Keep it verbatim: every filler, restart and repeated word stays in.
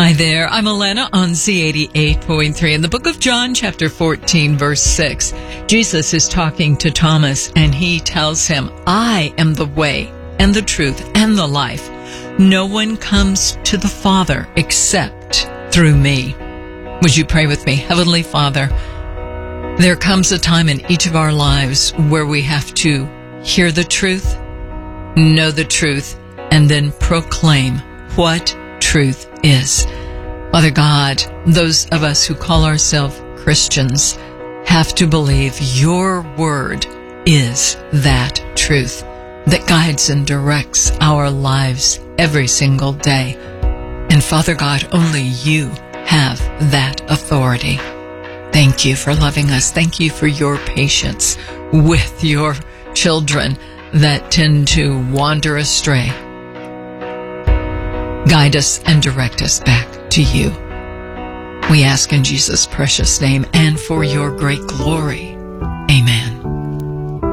Hi there, I'm Elena on Z eighty-eight point three. In the book of John, chapter fourteen, verse six, Jesus is talking to Thomas and he tells him, I am the way and the truth and the life. No one comes to the Father except through me. Would you pray with me? Heavenly Father, there comes a time in each of our lives where we have to hear the truth, know the truth, and then proclaim what truth is. Father God, those of us who call ourselves Christians have to believe your word is that truth that guides and directs our lives every single day. And Father God, only you have that authority. Thank you for loving us. Thank you for your patience with your children that tend to wander astray. Guide us and direct us back to you. We ask in Jesus' precious name and for your great glory. Amen.